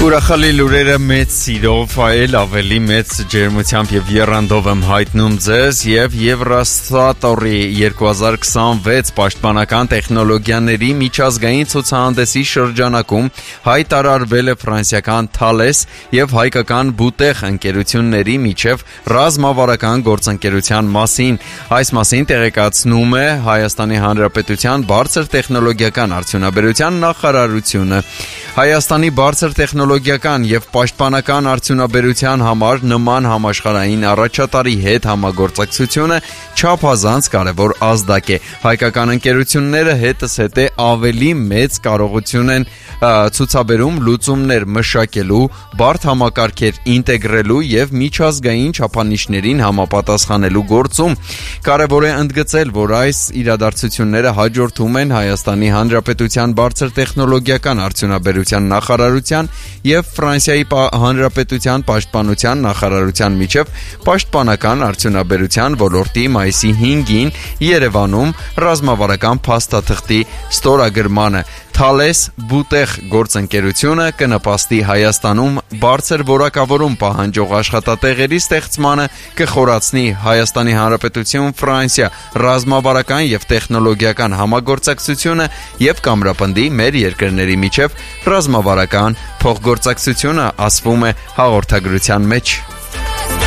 Ուրախալի լուրերը մեծ սիրով, այլ ավելի մեծ ջերմությամբ եւ եռանդով եմ հայտնում ձեզ եւ Եվրոստատորի 2026 պաշտպանական տեխնոլոգիաների միջազգային ցուցահանդեսի շրջանակում հայտարարվել է ֆրանսիական Thales եւ հայկական Butech ընկերությունների միջև ռազմավարական գործընկերության մասին։ Այս մասին տեղեկացնում է Հայաստանի Հանրապետության բարձր տեխնոլոգիական արդյունաբերության նախարարությունը։ Հայաստանի բարձր տեխնոլոգիական եւ պաշտպանական արդյունաբերության համար նման համաշխարհային առաջատարի հետ համագործակցությունը չափազանց կարևոր ազդակ է։ Հայկական ընկերությունները հետզհետե ավելի մեծ կարողություն են ցուցաբերում լուծումներ մշակելու, բարդ համակարգեր ինտեգրելու եւ միջազգային չափանիշներին համապատասխանելու գործում։ Կարևոր է ընդգծել, որ այս իրադարձությունները հաջորդում են Հայաստանի Հանրապետության բարձր տեխնոլոգիական արդյունաբերության նախարարության եւ Ֆրանսիայի Հանրապետության պաշտպանության նախարարության միջև պաշտպանական արդյունաբերության ոլորտի մայիսի 5-ին Երևանում ռազմավարական փաստաթղթի ստորագրմանը։ Thales Butech գործընկերությունը կնպաստի Հայաստանում բարձր որակավորում պահանջող աշխատատեղերի ստեղծմանը, կխորացնի Հայաստանի Հանրապետություն Ֆրանսիա ռազմավարական եւ տեխնոլոգիական համագործակցությունը եւ կամրապնդի մեր երկրների միջև ռազմավարական փոխգործակցությունը, ասվում է հաղորդագրության մեջ։